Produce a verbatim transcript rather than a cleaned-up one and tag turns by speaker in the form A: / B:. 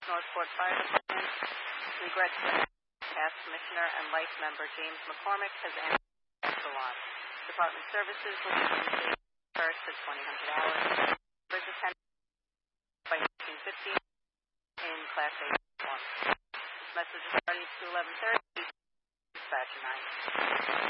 A: Northport Fire Department regrets that past Commissioner and Life Member James McCormick has ended the salon. Department services will be reinstated first at twenty hundred hours. Members attended by nineteen fifty in Class A form. This message is starting at eleven thirty. Dispatch nine.